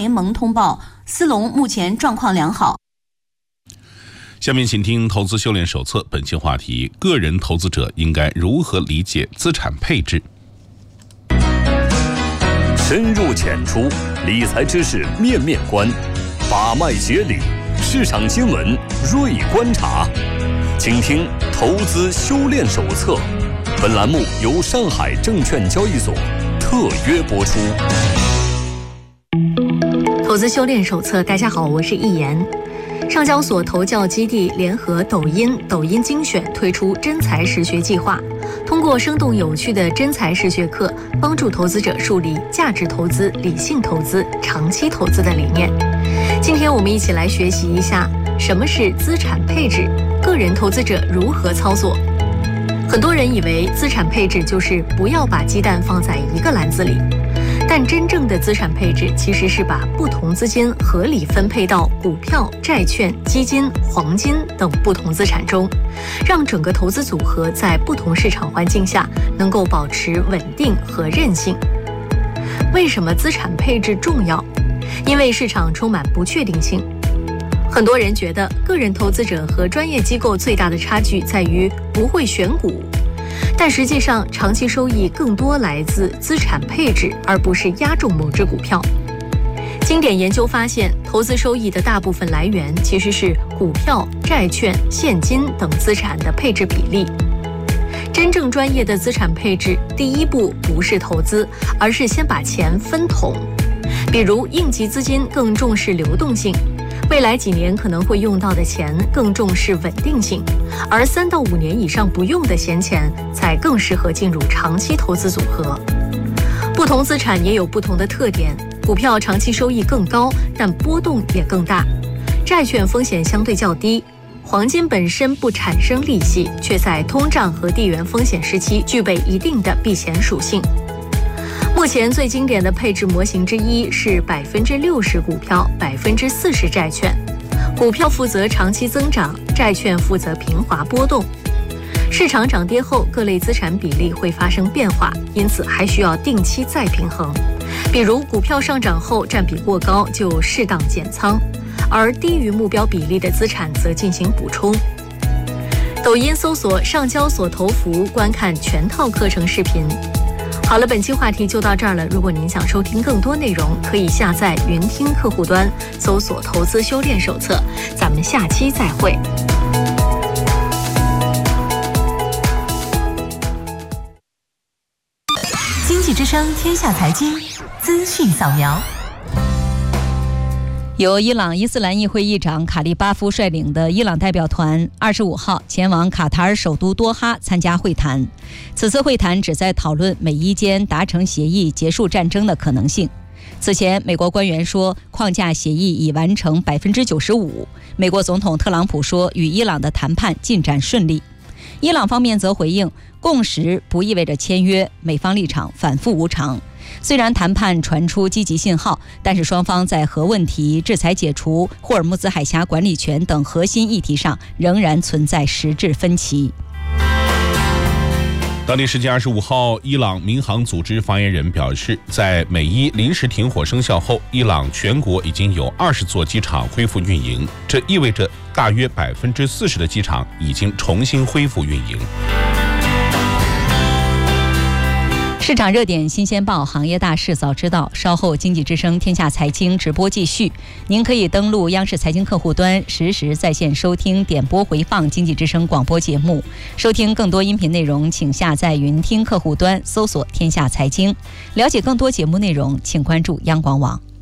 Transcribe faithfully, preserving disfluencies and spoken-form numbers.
联盟通报，斯隆目前状况良好。 下面请听投资修炼手册，本期话题：个人投资者应该如何理解资产配置？ 深入浅出，理财知识面面观，把脉解理，市场新闻锐观察。请听投资修炼手册。本栏目由上海证券交易所特约播出。 投资修炼手册，大家好，我是易言。上交所投教基地联合抖音、抖音精选推出真才实学计划，通过生动有趣的真才实学课，帮助投资者树立价值投资、理性投资、长期投资的理念。今天我们一起来学习一下什么是资产配置，个人投资者如何操作。很多人以为资产配置就是不要把鸡蛋放在一个篮子里，但真正的资产配置其实是把不同资金合理分配到股票、债券、基金、黄金等不同资产中，让整个投资组合在不同市场环境下能够保持稳定和韧性。为什么资产配置重要？因为市场充满不确定性。很多人觉得个人投资者和专业机构最大的差距在于不会选股，但实际上长期收益更多来自资产配置，而不是押中某只股票。经典研究发现，投资收益的大部分来源其实是股票、债券、现金等资产的配置比例。真正专业的资产配置，第一步不是投资，而是先把钱分桶。比如应急资金更重视流动性，未来几年可能会用到的钱更重视稳定性，而三到五年以上不用的闲钱才更适合进入长期投资组合。不同资产也有不同的特点，股票长期收益更高，但波动也更大；债券风险相对较低；黄金本身不产生利息，却在通胀和地缘风险时期具备一定的避险属性。目前最经典的配置模型之一是百分之六十股票，百分之四十债券。股票负责长期增长，债券负责平滑波动。市场涨跌后，各类资产比例会发生变化，因此还需要定期再平衡。比如股票上涨后占比过高，就适当减仓，而低于目标比例的资产则进行补充。抖音搜索上交所投服，观看全套课程视频。好了，本期话题就到这儿了。如果您想收听更多内容，可以下载云听客户端，搜索投资修炼手册。咱们下期再会。 经济之声天下财经资讯扫描。 由伊朗伊斯兰议会议长卡利巴夫率领的伊朗代表团二十五号前往卡塔尔首都多哈参加会谈。此次会谈旨在讨论美伊间达成协议结束战争的可能性。此前，美国官员说框架协议已完成百分之九十五。美国总统特朗普说与伊朗的谈判进展顺利。伊朗方面则回应，共识不意味着签约，美方立场反复无常。虽然谈判传出积极信号，但是双方在核问题、制裁解除、霍尔木兹海峡管理权等核心议题上仍然存在实质分歧。 当地时间二十五号，伊朗民航组织发言人表示，在美伊临时停火生效后，伊朗全国已经有二十座机场恢复运营，这意味着大约百分之四十的机场已经重新恢复运营。 市场热点新鲜报，行业大事早知道。稍后经济之声天下财经直播继续，您可以登录央视财经客户端，实时在线收听点播回放经济之声广播节目。收听更多音频内容，请下载云听客户端，搜索天下财经。了解更多节目内容，请关注央广网。